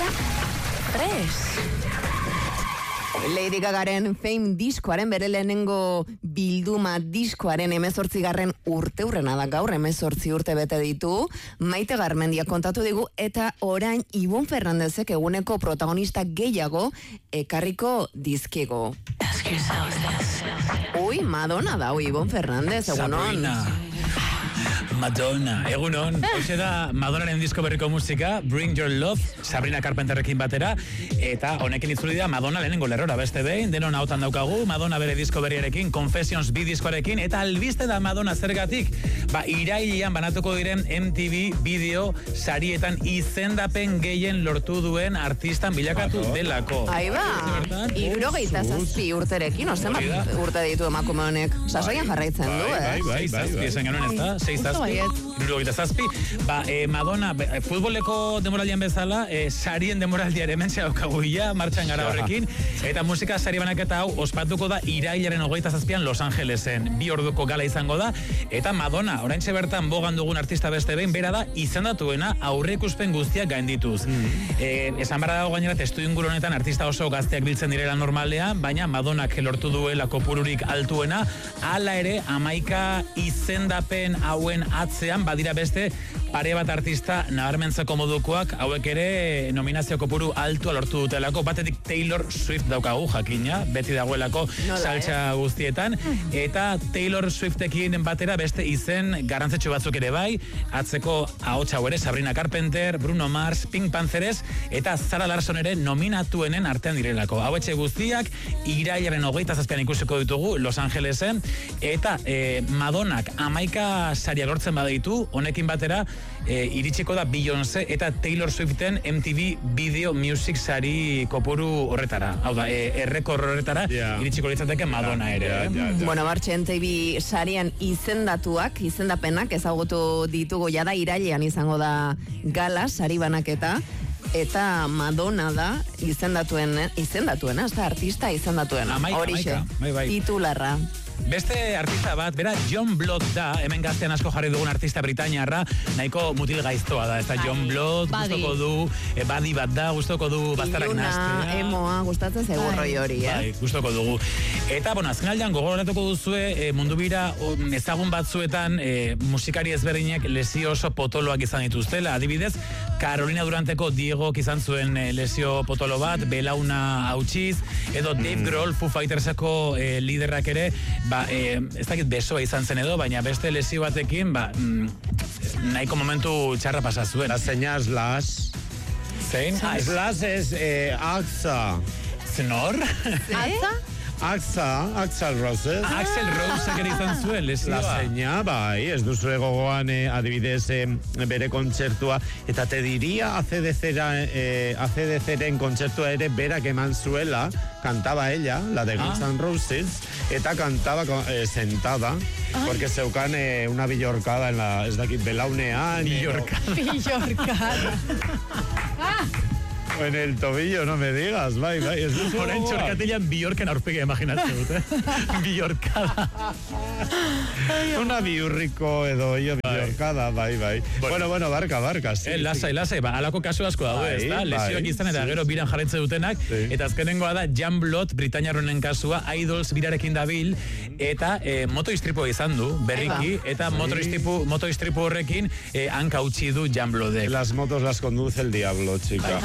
Fresh. Lady Gagaren Fame diskoaren bere lehenengo bilduma diskoaren 18. urteurrena da gaur, 18 urte bete ditu. Maite Garmendia kontatu digu eta orain Ibon Fernandezek eguneko protagonista gehiago ekarriko dizkigo. Ui, Madonna da, Ibon Fernandez, egunon. Madonna, egunon, hoxe da Madonnaren disko berriko musika, Bring Your Love, Sabrina Carpenterrekin batera, eta honekin itzuli da Madonna lehenengo lerrora beste behin, denon hautan daukagu, Madonna bere disko berriarekin, Confessions bi diskoarekin, eta albiste da Madonna zergatik, irailean banatuko diren MTV bideo sarietan izendapen gehien lortu duen artistan bilakatu delako. Ahí ba, 67 urterekin, ozen urte ditu emakume honek, sasoian jarraitzen du, Bai, esan genuen ez da, 6 Madonna, futboleko demoraldian bezala, sarien demoraldiare mentxe daukagu ia, martxan gara horrekin, eta musika sari banaketa hau ospatuko da irailaren 27an Los Angelesen, 2 orduko gala izango da, eta Madonna, oraintxe bertan bogan dugun artista beste behin, bera da izendatuena aurreikuspen guztiak gaindituz. Esan barra dago gainera, testu inguru honetan artista oso gazteak biltzen direla normalean, baina Madonnak lortu duela kopururik altuena, hala ere, 11 izendapen hauen atzean badira beste pare bat artista nabarmentzeko modukoak, hauek ere nominazio kopuru altua lortu dutelako, batetik Taylor Swift daukagu jakina, beti dagoelako saltsa guztietan, eta Taylor Swiftekin batera beste izen garrantzitsu batzuk ere bai, atzeko ahotsa ere Sabrina Carpenter, Bruno Mars, Pink Panthers, eta Zara Larson ere nominatuenen artean direlako. Hauetxe guztiak irailaren 27an ikusiko ditugu Los Angelesen, eta Madonnak 11 saria lortzen badaitu, honekin batera iritsiko da Beyoncé eta Taylor Swiften MTV Video Music sari kopuru horretara. Hau da, errekor horretara iritsiko litzateke Madonna ere. Bueno, martxe MTV sarian izendapenak ezagutu ditugu jada irailean izango da gala, sari banaketa. Eta Madonna da izendatuena, ez da artista izendatuena. Horixe, titularra. Beste artista bat, bera John Blood da, hemen gaztean asko jarri dugun artista britainiarra, nahiko mutil gaiztoa da, ez da John Blood, gustoko du, badi bat da, gustoko du bastarrak nastea. Emoa, gustatzen segurroi hori, Bai, gustoko dugu. Eta, azkenaldean gogoratuko duzue, mundu bira ezagun batzuetan musikari ezberdinek lesio oso potoloak izan dituztela. Adibidez, Carolina Duranteko Diegok izan zuen lesio potolo bat, belauna hautsiz, edo Dave Grohl, Foo Fighterseko liderrak ere, ez dakit besoa izan zen edo, baina beste lesio batekin, nahiko momentu txarra pasazuen. La señal Slash. Zein? Slash es AXA. Zenor? Axel Rose. Axel Rose ere izan zuen lesioa. La seña, bai, ez duzu gogoan adibidez bere kontzertua, eta te diria ACDCren kontzertua ere berak eman zuela, cantaba ella, la de Guns N' Roses, eta cantaba sentada, porque zeukan una billorcada en la, ez dakit, belaunean. Billorcada. O en el tobillo, no me digas, bai. Horain txorkatilan Bjorken aurpegia imaginatzen dute. Bjorkada. Una biurriko edo bjorkada, bai. Bueno, barka, sí. Lasai, alako kasu asko daude, ez da? Lesioak izan eta gero biran jarretze dutenak, eta azkenengoa da John Blood, Britainiarronen kasua, Idols birarekin dabil, eta motoistripo izan du, berriki, eta motoistripo horrekin hanka utzi du John Bloodek. Las motos las conduce el diablo, chica.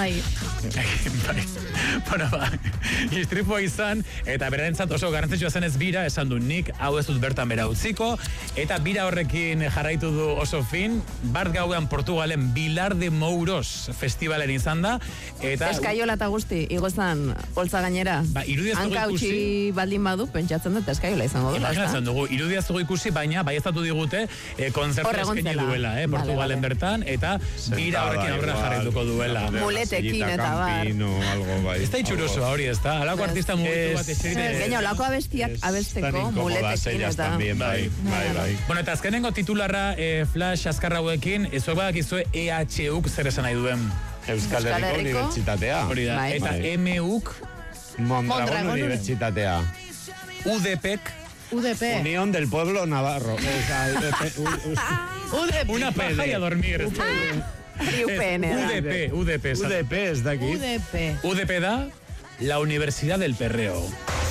Istripua izan, eta berarentzat oso garrantzitsua zen ez bira, esan du nik, hau ez dut bertan bera utziko, eta bira horrekin jarraitu du oso fin, bart gauean Portugalen Vilar de Mouros festivalen izan da, eta... Eskaiola eta guzti, igozan, holtza gainera. Hanka utzi baldin badu, pentsatzen dut eskaiola izango dut. Imaginatzen dugu, irudiaz dugu ikusi, baina bai ez datu digute, konzertu eskaini duela, Portugalen bertan, eta bira horrekin aurrera jarraituko duela. Muletekin eta bar. Ez da itxuroso hori, ez da? Alako artista mugitu bat esirite... Gaina, olako abestiak abesteko muletekin eta... Bai. Bueno, eta azkenengo titularra Flash azkarra hauekin, ezuek badakizue EHUk zer esan nahi duen. Euskal Herriko Unibertsitatea. Eta MUk... Mondragon Unibertsitatea. UDPek... Unión del Pueblo Navarro. Una paja y a dormir. UDP. UDP ez dakit. UDP da la Universidad del Perreo.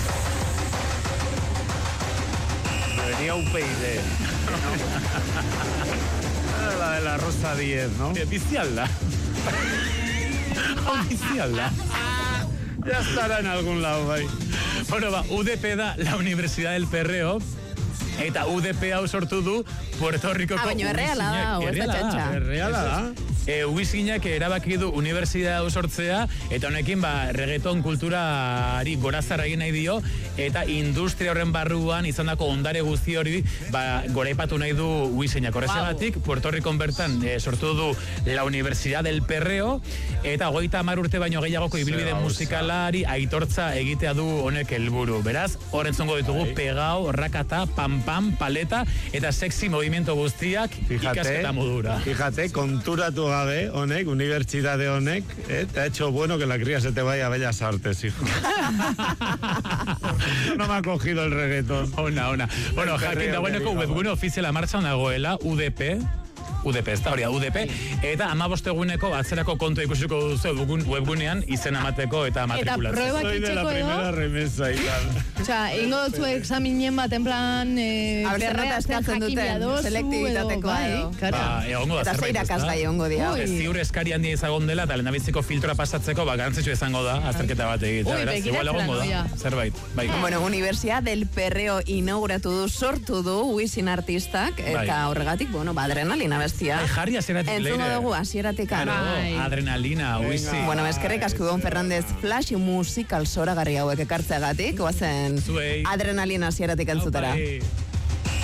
Venía UPyD. La de la Rosa 10, ¿no? Oficial da. Ya estará en algún lado, bai. Bueno, UDP da la Universidad del Perreo. Eta UDP hau sortu du Puerto Ricoko baina erreala da, ez da txantxa. Erreala da. Uizinak erabaki du universidad hau sortzea, eta honekin reggaeton kulturari gorazarra egin nahi dio, eta industria horren barruan izandako ondare guzti hori goraipatu nahi du Uizinak. Horrezagatik, Puerto Ricon bertan sortu du la Universidad del Perreo, eta 30 urte baino gehiagoko ibilbide musikalari aitortza egitea du honek helburu. Beraz, horrentzongo ditugu pegao, rakata, pam, paleta, eta sexy movimiento guztiak ikasketa modura. Fíjate, konturatu gabe honek, unibertsitate honek, te ha hecho bueno que la cría se te vaya a Bellas Artes, hijo. No me ha cogido el reggaetón. Ona. Bueno, jakin dagoeneko webgune ofiziala martxan dagoela, UDP, ez da hori, UDP, eta 15 eguneko atzerako kontua ikusiko duzu webgunean izen amateko eta matrikulatzeko. Eta pruebak Soy de la itxeko primera edo? remesa y tal. Osea, ingo dutzu examinen bat, en plan, Berreazten duten, selektibitateko edo. Egongo da Eta zerbait, zeira kasgai ongo dira. Ziur eskari handia izagon dela, eta lehendabiziko filtroa pasatzeko, garantzitsu izango da, azterketa bat egitea. Ui, Beraz, igual egongo da, zerbait. Bueno, Universidad del Perreo inauguratu du, sortu du, Wisin artistak, eta horregatik, bueno, adrenalina bestia. Jarri asieratik leire. Entzuno dugu asieratik. Adrenalina, Wisin. Bueno, eskerrik asko Ibon Fernández flash musikal zoragarri hauek ekartzeagatik, oazen adrenalina asieratik entzutera.